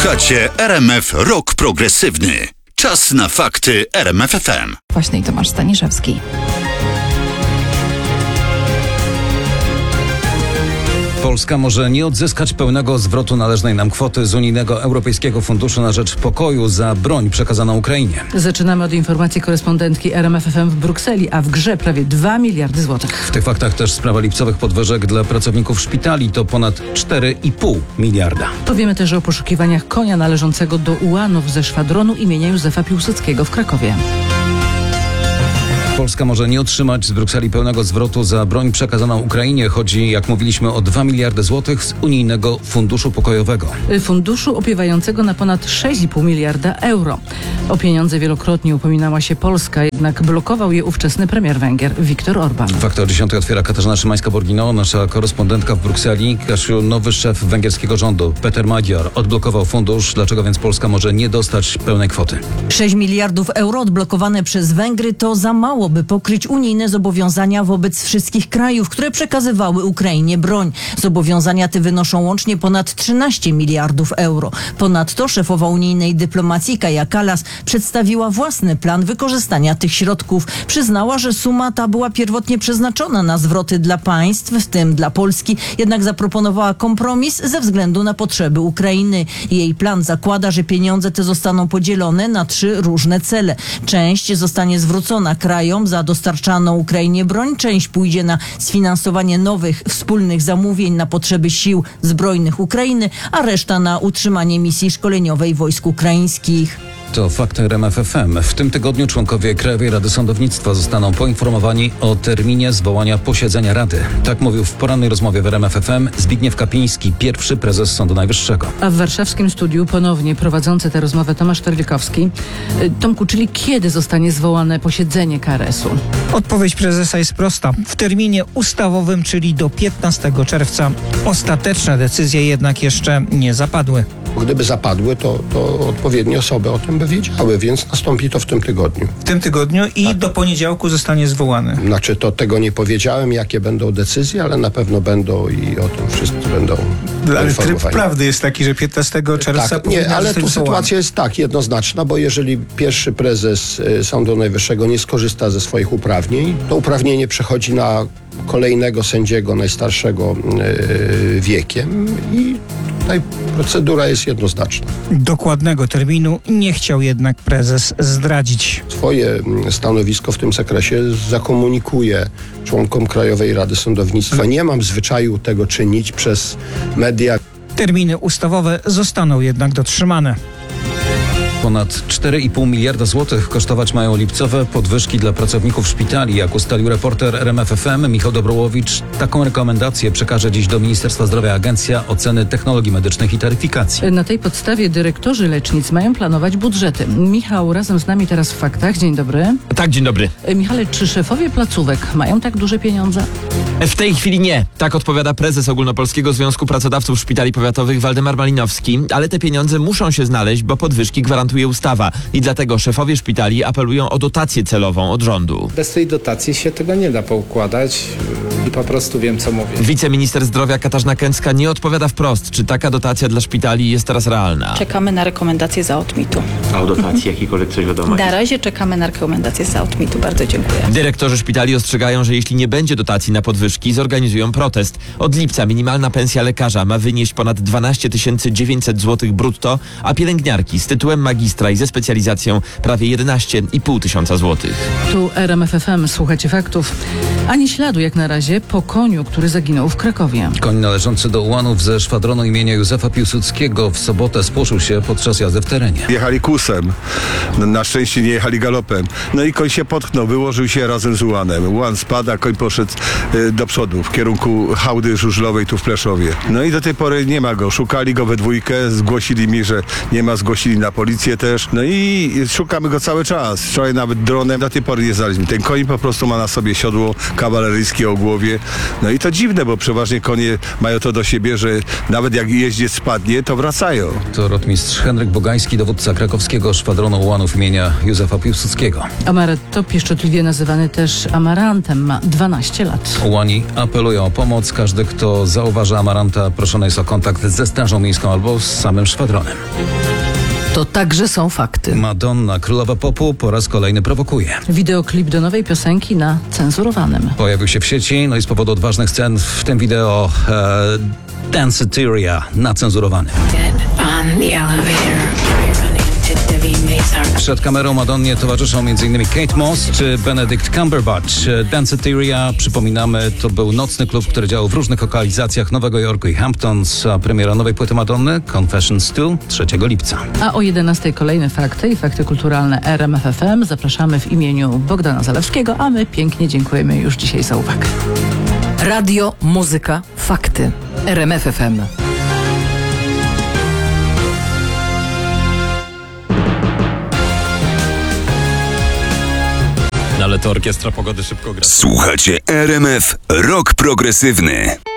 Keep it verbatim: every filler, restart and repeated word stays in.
Słuchacie R M F Rock Progresywny. Czas na fakty R M F F M. Właśnie i Tomasz Staniszewski. Polska może nie odzyskać pełnego zwrotu należnej nam kwoty z Unijnego Europejskiego Funduszu na rzecz Pokoju za broń przekazaną Ukrainie. Zaczynamy od informacji korespondentki R M F F M w Brukseli, a w grze prawie dwa miliardy złotych. W tych faktach też sprawa lipcowych podwyżek dla pracowników szpitali to ponad cztery i pół miliarda. Powiemy też o poszukiwaniach konia należącego do ułanów ze szwadronu imienia Józefa Piłsudskiego w Krakowie. Polska może nie otrzymać z Brukseli pełnego zwrotu za broń przekazaną Ukrainie. Chodzi, jak mówiliśmy, o dwa miliardy złotych z Unijnego Funduszu Pokojowego. Funduszu opiewającego na ponad sześć i pół miliarda euro. O pieniądze wielokrotnie upominała się Polska, jednak blokował je ówczesny premier Węgier Viktor Orban. Fakty o dziesiątej otwiera Katarzyna Szymańska-Borgino, nasza korespondentka w Brukseli. Kasiu, nowy szef węgierskiego rządu, Peter Magyar, odblokował fundusz. Dlaczego więc Polska może nie dostać pełnej kwoty? sześć miliardów euro odblokowane przez Węgry to za mało, by pokryć unijne zobowiązania wobec wszystkich krajów, które przekazywały Ukrainie broń. Zobowiązania te wynoszą łącznie ponad trzynaście miliardów euro. Ponadto szefowa unijnej dyplomacji Kaja Kallas przedstawiła własny plan wykorzystania tych środków. Przyznała, że suma ta była pierwotnie przeznaczona na zwroty dla państw, w tym dla Polski, jednak zaproponowała kompromis ze względu na potrzeby Ukrainy. Jej plan zakłada, że pieniądze te zostaną podzielone na trzy różne cele. Część zostanie zwrócona krajom za dostarczaną Ukrainie broń, część pójdzie na sfinansowanie nowych wspólnych zamówień na potrzeby sił zbrojnych Ukrainy, a reszta na utrzymanie misji szkoleniowej wojsk ukraińskich. To fakty R M F F M. W tym tygodniu członkowie Krajowej Rady Sądownictwa zostaną poinformowani o terminie zwołania posiedzenia Rady. Tak mówił w porannej rozmowie w R M F F M Zbigniew Kapiński, pierwszy prezes Sądu Najwyższego. A w warszawskim studiu ponownie prowadzący tę rozmowę Tomasz Terlikowski. Tomku, czyli kiedy zostanie zwołane posiedzenie K R S u? Odpowiedź prezesa jest prosta. W terminie ustawowym, czyli do piętnastego czerwca. Ostateczne decyzje jednak jeszcze nie zapadły. Gdyby zapadły, to, to odpowiednie osoby o tym by wiedziały, więc nastąpi to w tym tygodniu. W tym tygodniu i tak. Do poniedziałku zostanie zwołany. Znaczy, to tego nie powiedziałem, jakie będą decyzje, ale na pewno będą i o tym wszyscy będą Ale tryb prawdy jest taki, że piętnastego czerwca tak, nie, ale tu sytuacja jest tak jednoznaczna, bo jeżeli pierwszy prezes Sądu Najwyższego nie skorzysta ze swoich uprawnień, to uprawnienie przechodzi na kolejnego sędziego najstarszego yy, wiekiem i tutaj procedura jest jednoznaczna. Dokładnego terminu nie chciał jednak prezes zdradzić. Swoje stanowisko w tym zakresie zakomunikuje członkom Krajowej Rady Sądownictwa. Nie mam zwyczaju tego czynić przez media. Terminy ustawowe zostaną jednak dotrzymane. Ponad cztery i pół miliarda złotych kosztować mają lipcowe podwyżki dla pracowników szpitali. Jak ustalił reporter R M F F M Michał Dobrołowicz, taką rekomendację przekaże dziś do Ministerstwa Zdrowia Agencja Oceny Technologii Medycznych i Taryfikacji. Na tej podstawie dyrektorzy lecznic mają planować budżety. Michał razem z nami teraz w faktach. Dzień dobry. Tak, dzień dobry. Michale, czy szefowie placówek mają tak duże pieniądze? W tej chwili nie. Tak odpowiada prezes Ogólnopolskiego Związku Pracodawców Szpitali Powiatowych Waldemar Malinowski, ale te pieniądze muszą się znaleźć, bo podwyżki gwarantuje ustawa i dlatego szefowie szpitali apelują o dotację celową od rządu. Bez tej dotacji się tego nie da poukładać i po prostu wiem, co mówię. Wiceminister zdrowia Katarzyna Kęcka nie odpowiada wprost, czy taka dotacja dla szpitali jest teraz realna. Czekamy na rekomendacje za odmitu. A o dotacji jakikolwiek coś wiadomo? Na razie czekamy na rekomendacje za odmitu. Bardzo dziękuję. Dyrektorzy szpitali ostrzegają, że jeśli nie będzie dotacji na podwyżki, zorganizują protest. Od lipca minimalna pensja lekarza ma wynieść ponad dwanaście tysięcy dziewięćset złotych brutto, a pielęgniarki z tytułem magistra i ze specjalizacją prawie jedenaście i pół tysiąca złotych. Tu R M F F M, słuchacie faktów. Ani śladu jak na razie po koniu, który zaginął w Krakowie. Koń należący do ułanów ze szwadronu imienia Józefa Piłsudskiego w sobotę spłoszył się podczas jazdy w terenie. Jechali kłusem, na szczęście nie jechali galopem. No i koń się potknął, wyłożył się razem z ułanem. Ułan spada, koń poszedł y, do przodu w kierunku hałdy żużlowej tu w Pleszowie. No i do tej pory nie ma go. Szukali go we dwójkę, zgłosili mi, że nie ma, zgłosili na policję też. No i szukamy go cały czas. Wczoraj nawet dronem, do tej pory nie znaleźliśmy. Ten koń po prostu ma na sobie siodło, kawaleryjskie o głowie. No i to dziwne, bo przeważnie konie mają to do siebie, że nawet jak jeździec spadnie, to wracają. To rotmistrz Henryk Bogajski, dowódca krakowskiego szwadronu ułanów imienia Józefa Piłsudskiego. Amaretto, pieszczotliwie nazywany też Amarantem, ma dwanaście lat. Ułani apelują o pomoc. Każdy, kto zauważy Amaranta, proszony jest o kontakt ze Strażą Miejską albo z samym szwadronem. To także są fakty. Madonna, królowa popu, po raz kolejny prowokuje. Wideoklip do nowej piosenki na cenzurowanym. Pojawił się w sieci, no i z powodu odważnych scen w tym wideo e, Danceteria na cenzurowanym. Przed kamerą Madonnie towarzyszą m.in. Kate Moss czy Benedict Cumberbatch. Danceteria, przypominamy, to był nocny klub, który działał w różnych lokalizacjach Nowego Jorku i Hamptons, a premiera nowej płyty Madonny, Confessions two, trzeciego lipca. A o jedenastej kolejne fakty i fakty kulturalne R M F F M zapraszamy w imieniu Bogdana Zalewskiego, a my pięknie dziękujemy już dzisiaj za uwagę. Radio, muzyka, fakty. R M F F M. Ale to orkiestra pogody szybko gra. Słuchacie R M F Rock Progresywny.